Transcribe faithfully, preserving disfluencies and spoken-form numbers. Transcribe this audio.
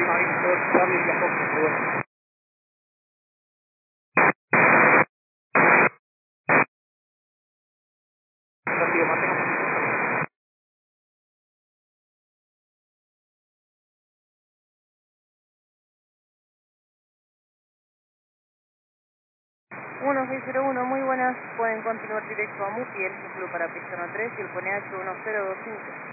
Lima Víctor, familia Fox, bueno. Recibe, mantenga posición. uno seis cero uno, muy buenas, pueden continuar directo a Muti, el ciclo para Pistón tres y el Pone H uno cero dos cinco.